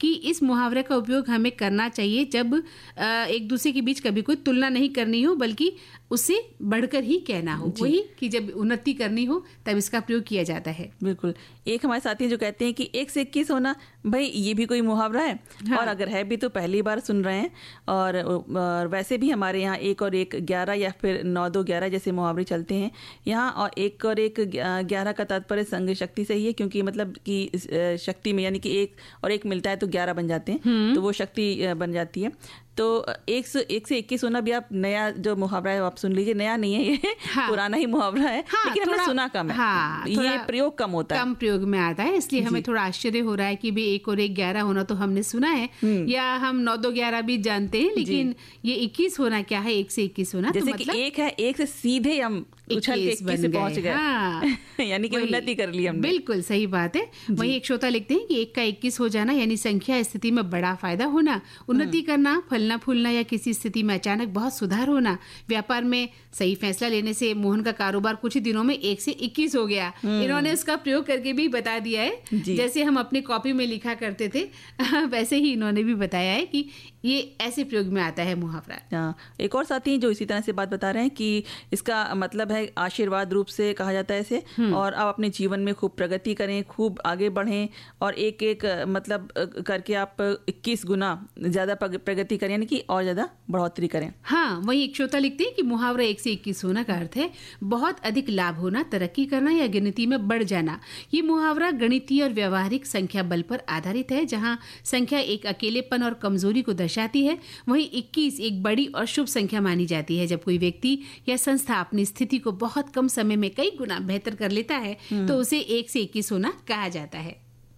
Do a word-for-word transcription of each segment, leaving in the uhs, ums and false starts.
कि इस मुहावरे का उपयोग हमें करना चाहिए जब एक दूसरे के बीच कभी कोई तुलना नहीं करनी हो, बल्कि उससे बढ़कर ही कहना हो। वही कि जब उन्नति करनी हो तब इसका प्रयोग किया जाता है। बिल्कुल। एक हमारे साथी जो कहते हैं कि एक से इक्कीस होना, भाई ये भी कोई मुहावरा है? हाँ। और अगर है भी तो पहली बार सुन रहे हैं। और, और वैसे भी हमारे यहाँ एक और एक ग्यारह या फिर नौ दो ग्यारह जैसे मुहावरे चलते हैं यहाँ। और एक और एक ग्यारह का तात्पर्य संग शक्ति से ही है, क्योंकि मतलब कि शक्ति में यानी कि एक और एक मिलता है तो ग्यारह बन जाते हैं, तो वो शक्ति बन जाती है। तो एक से एक से इक्कीस होना भी आप नया जो मुहावरा है आप सुन लीजिए, नया नहीं है ये। हाँ। पुराना ही मुहावरा है। हाँ, लेकिन हमने सुना कम है। हाँ, ये प्रयोग कम होता है, कम प्रयोग में आता है, इसलिए हमें थोड़ा आश्चर्य हो रहा है कि भी एक और एक ग्यारह होना तो हमने सुना है, या हम नौ दो ग्यारह भी जानते हैं, लेकिन ये इक्कीस होना क्या है, एक से इक्कीस होना। जैसे तो कि मतलब एक है, एक से सीधे हम उछल के इक्कीस से पहुंच गए। हाँ। यानी कि उन्नति कर ली हमने। बिल्कुल सही बात है। वही एक श्रोता लिखते हैं कि एक का इक्कीस हो जाना यानी संख्या स्थिति में बड़ा फायदा होना, उन्नति करना, फलना फूलना या किसी स्थिति में अचानक बहुत सुधार होना। व्यापार में सही फैसला लेने से मोहन का कारोबार कुछ ही दिनों में एक से इक्कीस हो गया। इन्होंने उसका प्रयोग करके भी बता दिया है, जैसे हम अपने कॉपी में लिखा करते थे वैसे ही इन्होंने भी बताया है कि ये ऐसे प्रयोग में आता है मुहावरा। हाँ, एक और साथी जो इसी तरह से बात बता रहे हैं कि इसका मतलब है आशीर्वाद रूप से कहा जाता है इसे, और आप अपने जीवन में खूब प्रगति करें, खूब आगे बढ़ें, और एक एक मतलब करके आप इक्कीस गुना ज्यादा प्रगति करें, यानी कि और ज्यादा बढ़ोतरी करें। हाँ, वही एक श्रोता लिखते हैं कि मुहावरा एक से इक्कीस होना का अर्थ है बहुत अधिक लाभ होना, तरक्की करना या गिनती में बढ़ जाना। ये मुहावरा गणितीय और व्यवहारिक संख्या बल पर आधारित है, जहाँ संख्या एक अकेलेपन और कमजोरी को दर्शाती है, वहीं इक्कीस एक बड़ी और शुभ संख्या मानी जाती है। जब कोई व्यक्ति या संस्था अपनी स्थिति को बहुत कम समय में कई गुना बेहतर कर लेता है तो उसे एक से इक्कीस होना कहा जाता है।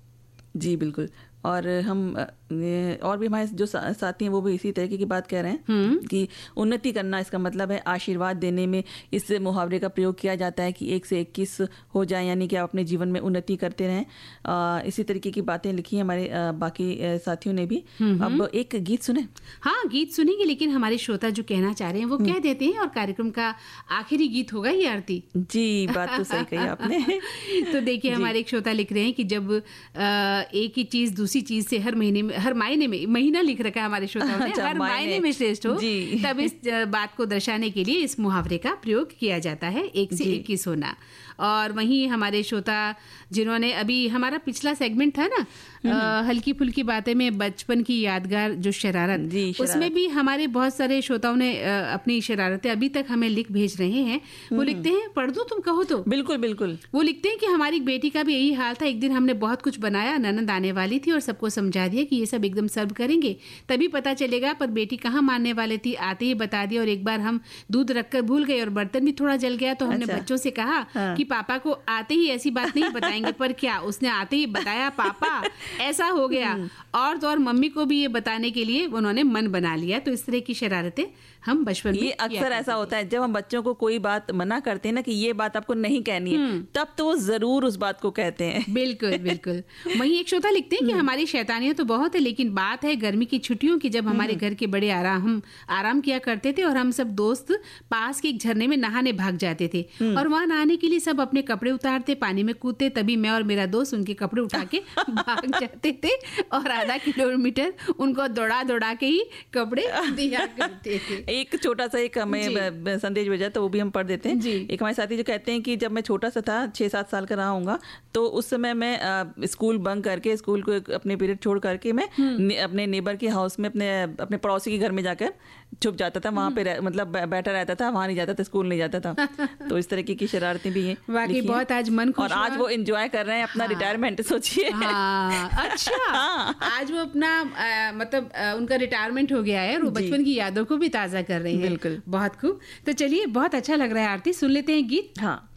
जी बिल्कुल। और हम और भी हमारे जो साथी हैं वो भी इसी तरीके की बात कह रहे हैं कि उन्नति करना, इसका मतलब है आशीर्वाद देने में इस मुहावरे का प्रयोग किया जाता है कि एक से इक्कीस हो जाए, यानी कि आप अपने जीवन में उन्नति करते रहें। इसी तरीके की बातें लिखी हैं हमारे आ, बाकी साथियों ने भी। अब एक गीत सुने। हाँ, गीत सुनेंगे, लेकिन हमारे श्रोता जो कहना चाह रहे हैं वो कह देते हैं, और कार्यक्रम का आखिरी गीत होगा ये आरती। जी, बात तो सही कही आपने। तो देखिए, हमारे एक श्रोता लिख रहे हैं कि जब एक ही चीज दूसरी चीज से हर महीने में, हर मायने में, महीना लिख रखा है हमारे श्रोताओं ने, हर मायने में श्रेष्ठ हो, तब इस बात को दर्शाने के लिए इस मुहावरे का प्रयोग किया जाता है, एक से इक्कीस होना। और वहीं हमारे श्रोता जिन्होंने अभी हमारा पिछला सेगमेंट था ना, आ, हल्की फुल्की बातें में बचपन की यादगार जो शरारत, शरारत, उसमें भी हमारे बहुत सारे श्रोताओं ने आ, अपनी शरारतें अभी तक हमें लिख भेज रहे हैं। वो लिखते हैं, पढ़ दूं तुम कहो तो? बिल्कुल बिल्कुल। वो लिखते हैं कि हमारी बेटी का भी यही हाल था। एक दिन हमने बहुत कुछ बनाया, ननद आने वाली थी और सबको समझा दिया कि ये सब एकदम सर्व करेंगे, तभी पता चलेगा, पर बेटी कहाँ मानने वाली थी, आते ही बता दिया। और एक बार हम दूध रखकर भूल गए और बर्तन भी थोड़ा जल गया, तो हमने बच्चों से कहा कि पापा को आते ही ऐसी बात नहीं बताएंगे, पर क्या उसने आते ही बताया, पापा ऐसा हो गया। और तो और मम्मी को भी ये बताने के लिए उन्होंने मन बना लिया। तो इस तरह की शरारतें हम बचपन में, ये अक्सर ऐसा होता है जब हम बच्चों को कोई बात मना करते हैं ना कि ये बात आपको नहीं कहनी है, तब तो वो जरूर उस बात को कहते हैं। बिल्कुल बिल्कुल। वहीं एक श्रोता लिखते हैं कि हमारी शैतानियां तो बहुत है, लेकिन बात है गर्मी की छुट्टियों की, जब हमारे घर के बड़े आराम हम आराम किया करते थे और हम सब दोस्त पास के एक झरने में नहाने भाग जाते थे, और वहां नहाने के लिए सब अपने कपड़े उतारते, पानी में कूदते, तभी मैं और मेरा दोस्त उनके कपड़े उठा के भाग जाते थे और आधा किलोमीटर उनको दौड़ा दौड़ा के ही कपड़े दिया करते थे। एक छोटा सा एक हमें संदेश भेजा, तो वो भी हम पढ़ देते हैं। एक हमारे साथी जो कहते हैं कि जब मैं छोटा सा था, छह सात साल का रहा हूँगा, तो उस समय मैं आ, स्कूल बंक करके, स्कूल को अपने पीरियड छोड़ करके मैं ने, अपने नेबर के हाउस में, अपने अपने पड़ोसी के घर में जाकर छुप जाता था। वहाँ पे मतलब बैठा रहता था, वहाँ नहीं जाता था, स्कूल नहीं जाता था। तो इस तरीके की शरारतें भी हैं। वाकई बहुत आज मन खुश, और आज वो एंजॉय कर रहे हैं अपना रिटायरमेंट। सोचिए। हाँ, अच्छा। आज वो अपना आ, मतलब आ, उनका रिटायरमेंट हो गया है और वो बचपन की यादों को भी ताजा कर रहे हैं। बिल्कुल, बहुत खूब। तो चलिए, बहुत अच्छा लग रहा है आरती, सुन लेते हैं गीत। हाँ।